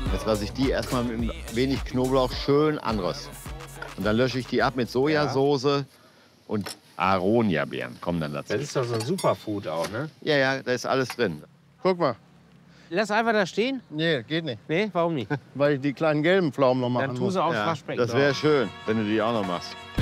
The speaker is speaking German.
Jetzt lasse ich die erstmal mit ein wenig Knoblauch schön anrösten. Und dann lösche ich die ab mit Sojasauce und Aronia-Beeren kommen dann dazu. Das ist doch so ein Superfood auch, ne? Ja, ja, da ist alles drin. Guck mal. Lass einfach da stehen. Nee, geht nicht. Nee, warum nicht? Weil ich die kleinen gelben Pflaumen noch machen Dann tu sie aufs Ja, Waschbecken das drauf. wäre schön, wenn du die auch noch machst.